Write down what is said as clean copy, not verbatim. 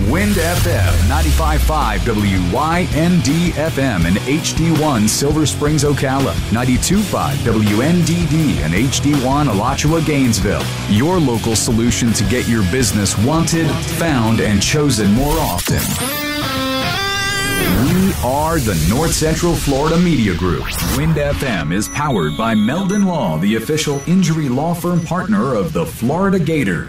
Wind FM 95.5 WYND FM and HD1 Silver Springs, Ocala. 92.5 WNDD and HD1 Alachua, Gainesville. Your local solution to get your business wanted, found, and chosen more often. We are the North Central Florida Media Group. Wind FM is powered by Meldon Law, the official injury law firm partner of the Florida Gators.